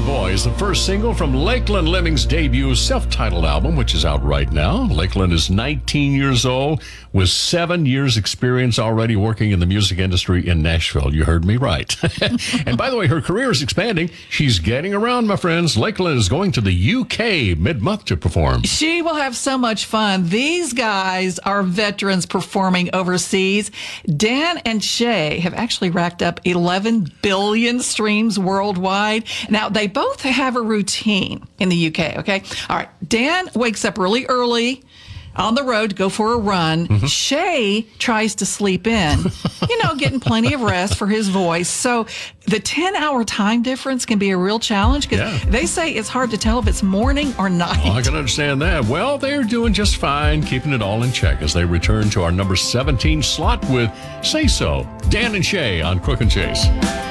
Town Boy is the first single from Lakeland Lemming's debut self-titled album, which is out right now. Lakeland is 19 years old with 7 years experience already working in the music industry in Nashville. You heard me right. And by the way, her career is expanding. She's getting around, my friends. Lakeland is going to the UK mid-month to perform. She will have so much fun. These guys are veterans performing overseas. Dan and Shay have actually racked up 11 billion streams worldwide. Now, they both have a routine in the UK, okay? All right. Dan wakes up really early on the road to go for a run. Shay tries to sleep in, getting plenty of rest for his voice. So the 10-hour time difference can be a real challenge because they say it's hard to tell if it's morning or night. Oh, I can understand that. Well, they're doing just fine, keeping it all in check as they return to our number 17 slot with Say So. Dan and Shay on Crook and Chase.